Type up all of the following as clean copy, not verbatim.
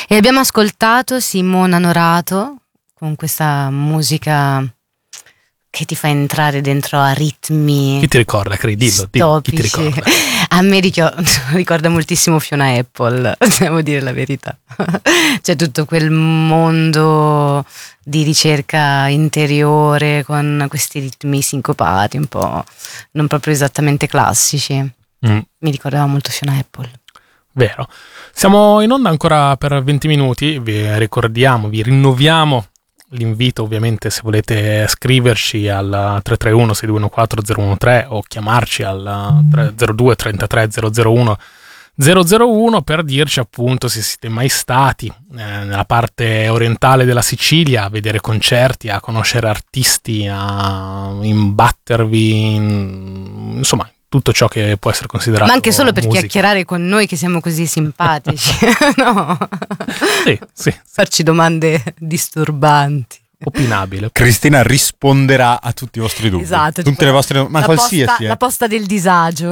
E abbiamo ascoltato Simona Norato con questa musica che ti fa entrare dentro a ritmi. Chi ti ricorda, Credillo? Chi ti ricorda? A me ricorda moltissimo Fiona Apple, devo dire la verità. C'è tutto quel mondo di ricerca interiore con questi ritmi sincopati, un po' non proprio esattamente classici. Mi ricordava molto Fiona Apple. Vero. Siamo in onda ancora per 20 minuti, vi ricordiamo, vi rinnoviamo l'invito, ovviamente, se volete scriverci al 331 6214 013 o chiamarci al 02 33 001 001 per dirci appunto se siete mai stati nella parte orientale della Sicilia a vedere concerti, a conoscere artisti, a imbattervi insomma tutto ciò che può essere considerato, ma anche solo per musica. Chiacchierare con noi che siamo così simpatici. No? Sì. Farci domande disturbanti. Opinabile. Cristina risponderà a tutti i vostri dubbi. Esatto, tutte le vostre, ma qualsiasi. La posta del disagio.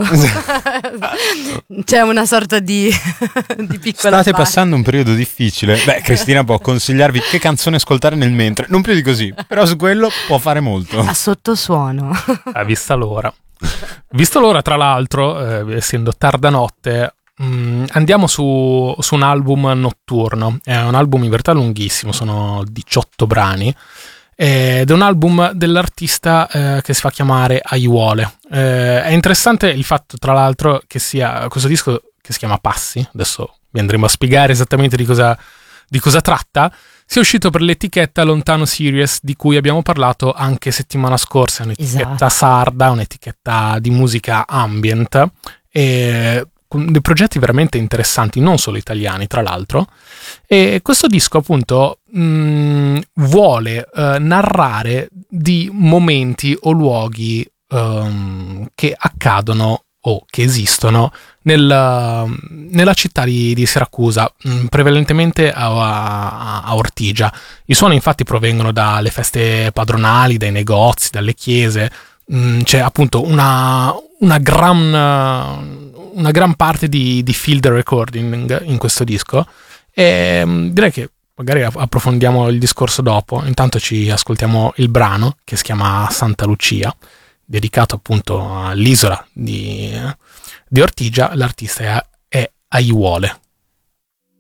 C'è una sorta di piccola State passando un periodo difficile. Beh, Cristina può consigliarvi che canzone ascoltare nel mentre, non più di così, però su quello può fare molto. A sottosuono. Vista l'ora. Visto l'ora, tra l'altro, essendo tarda notte, andiamo su un album notturno. È un album in verità lunghissimo, sono 18 brani ed è un album dell'artista che si fa chiamare Aiuole. È interessante il fatto, tra l'altro, che sia questo disco che si chiama Passi. Adesso vi andremo a spiegare esattamente di cosa tratta. Si è uscito per l'etichetta Lontano Series, di cui abbiamo parlato anche settimana scorsa. È un'etichetta sarda, un'etichetta di musica ambient, e con dei progetti veramente interessanti, non solo italiani, tra l'altro. E questo disco appunto vuole narrare di momenti o luoghi che accadono o che esistono nella città di Siracusa, prevalentemente a Ortigia. I suoni infatti provengono dalle feste padronali, dai negozi, dalle chiese. C'è appunto una gran parte di field recording in questo disco, e direi che magari approfondiamo il discorso dopo. Intanto ci ascoltiamo il brano che si chiama Santa Lucia, dedicato appunto all'isola di Ortigia. L'artista è Aiuole.